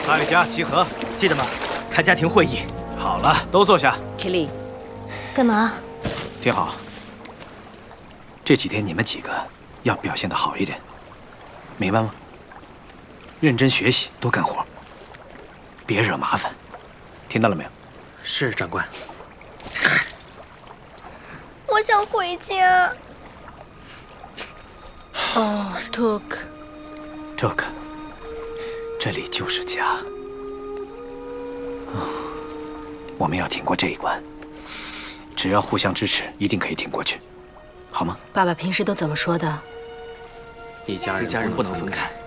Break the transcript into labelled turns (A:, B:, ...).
A: 萨利加集合，
B: 记得吗？开家庭会议。
A: 好了，都坐下。
C: Kelly，
D: 干嘛？
A: 听好，这几天你们几个要表现得好一点，明白吗？认真学习，多干活，别惹麻烦，听到了没有？
B: 是，长官。
D: 我想回家。
C: 哦，Took，
A: 这个，这里就是家。我们要挺过这一关，只要互相支持，一定可以挺过去，好吗？
C: 爸爸平时都怎么说的？
B: 一家人不能分开。